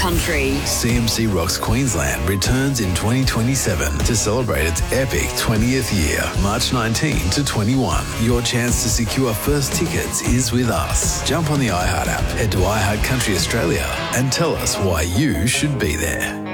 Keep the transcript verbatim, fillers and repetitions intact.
Country. C M C Rocks Queensland returns in twenty twenty-seven to celebrate its epic twentieth year, March nineteenth to twenty-one. Your chance to secure first tickets is with us. Jump on the iHeart app, head to iHeart Country Australia and tell us why you should be there.